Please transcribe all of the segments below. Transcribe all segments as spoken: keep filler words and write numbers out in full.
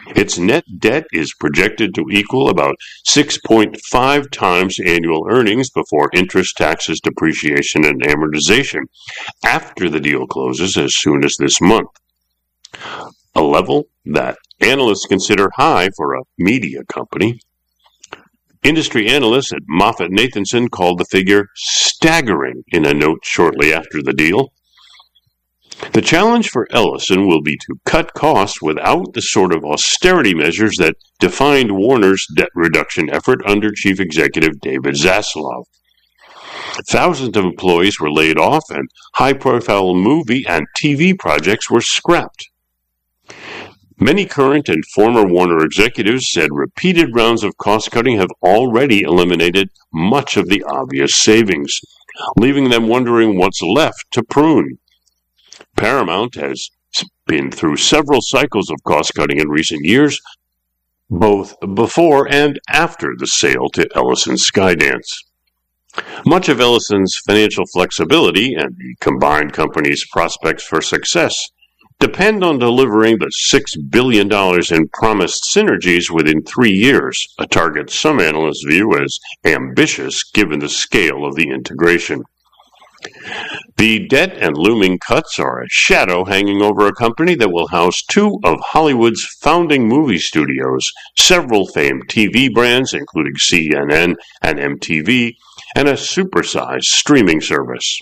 Its net debt is projected to equal about six point five times annual earnings before interest, taxes, depreciation, and amortization after the deal closes as soon as this month, a level that analysts consider high for a media company. Industry analysts at MoffettNathanson called the figure staggering in a note shortly after the deal. The challenge for Ellison will be to cut costs without the sort of austerity measures that defined Warner's debt reduction effort under Chief Executive David Zaslav. Thousands of employees were laid off, and high-profile movie and T V projects were scrapped. Many current and former Warner executives said repeated rounds of cost-cutting have already eliminated much of the obvious savings, leaving them wondering what's left to prune. Paramount has been through several cycles of cost-cutting in recent years, both before and after the sale to Ellison Skydance. Much of Ellison's financial flexibility and the combined company's prospects for success depend on delivering the six billion dollars in promised synergies within three years, a target some analysts view as ambitious given the scale of the integration. The debt and looming cuts are a shadow hanging over a company that will house two of Hollywood's founding movie studios, several famed T V brands, including C N N and M T V, and a supersized streaming service.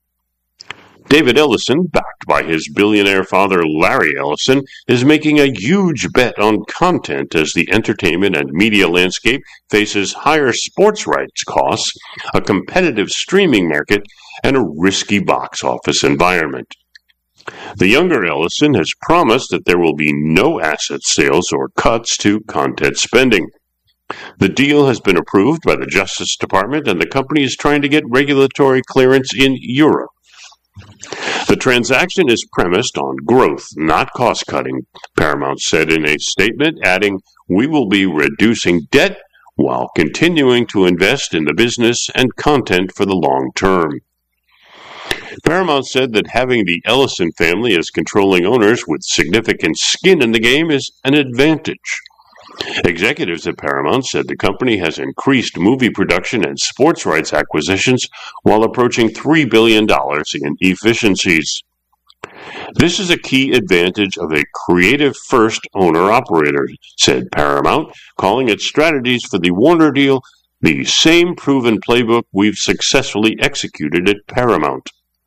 David Ellison, backed by his billionaire father Larry Ellison, is making a huge bet on content as the entertainment and media landscape faces higher sports rights costs, a competitive streaming market, and a risky box office environment. The younger Ellison has promised that there will be no asset sales or cuts to content spending. The deal has been approved by the Justice Department, and the company is trying to get regulatory clearance in Europe. The transaction is premised on growth, not cost-cutting, Paramount said in a statement, adding, "We will be reducing debt while continuing to invest in the business and content for the long term." Paramount said that having the Ellison family as controlling owners with significant skin in the game is an advantage. Executives at Paramount said the company has increased movie production and sports rights acquisitions while approaching three billion dollars in efficiencies. This is a key advantage of a creative-first owner-operator, said Paramount, calling its strategies for the Warner deal the same proven playbook we've successfully executed at Paramount.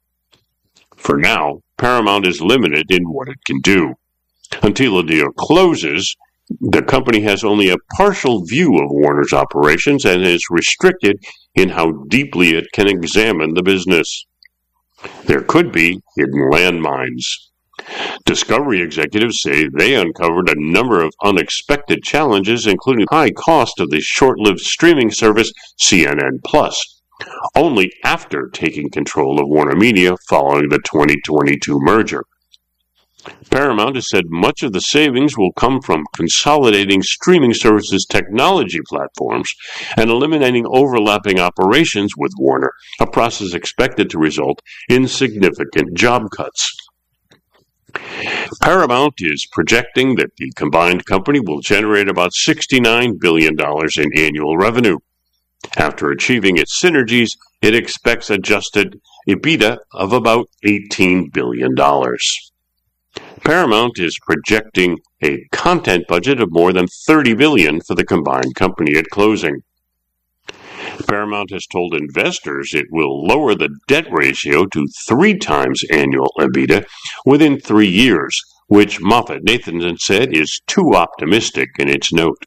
For now, Paramount is limited in what it can do. Until the deal closes, the company has only a partial view of Warner's operations and is restricted in how deeply it can examine the business. There could be hidden landmines. Discovery executives say they uncovered a number of unexpected challenges, including high cost of the short-lived streaming service C N N Plus, only after taking control of Warner Media following the twenty twenty-two merger. Paramount has said much of the savings will come from consolidating streaming services technology platforms and eliminating overlapping operations with Warner, a process expected to result in significant job cuts. Paramount is projecting that the combined company will generate about sixty-nine billion dollars in annual revenue. After achieving its synergies, it expects adjusted EBITDA of about eighteen billion dollars. Paramount is projecting a content budget of more than thirty billion dollars for the combined company at closing. Paramount has told investors it will lower the debt ratio to three times annual EBITDA within three years, which MoffettNathanson said is too optimistic in its note.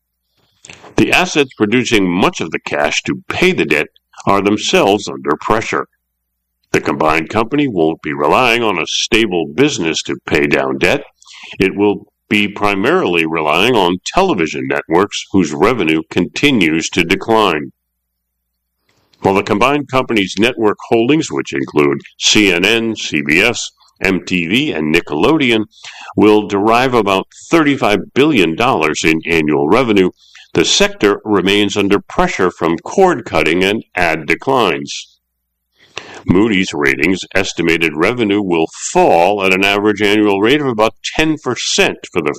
The assets producing much of the cash to pay the debt are themselves under pressure. The combined company won't be relying on a stable business to pay down debt. It will be primarily relying on television networks whose revenue continues to decline. While the combined company's network holdings, which include C N N, C B S, M T V, and Nickelodeon, will derive about thirty-five billion dollars in annual revenue, the sector remains under pressure from cord cutting and ad declines. Moody's Ratings estimated revenue will fall at an average annual rate of about ten percent for the